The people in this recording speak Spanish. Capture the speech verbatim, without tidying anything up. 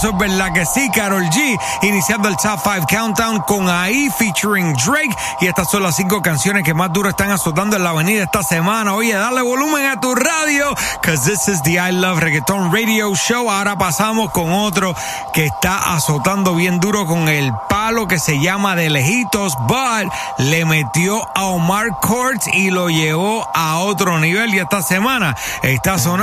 Eso es verdad que sí, Karol G, iniciando el Top cinco Countdown con ahí, featuring Drake. Y estas son las cinco canciones que más duro están azotando en la avenida esta semana. Oye, dale volumen a tu radio, cause this is the I Love Reggaeton Radio Show. Ahora pasamos con otro que está azotando bien duro con el palo que se llama De Lejitos, but le metió a Omar Courtz y lo llevó a otro nivel. Y esta semana está sonando